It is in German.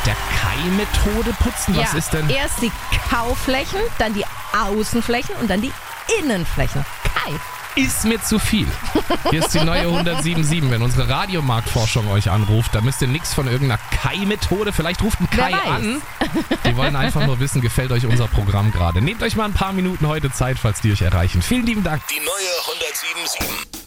der Kai-Methode putzen? Was ist denn? Erst die Kauflächen, dann die Außenflächen und dann die Innenflächen. Kai. Ist mir zu viel. Hier ist die neue 107.7. Wenn unsere Radiomarktforschung euch anruft, da müsst ihr nichts von irgendeiner Kai-Methode. Vielleicht ruft ein Kai an. Die wollen einfach nur wissen, gefällt euch unser Programm gerade. Nehmt euch mal ein paar Minuten heute Zeit, falls die euch erreichen. Vielen lieben Dank. Die neue 107.7.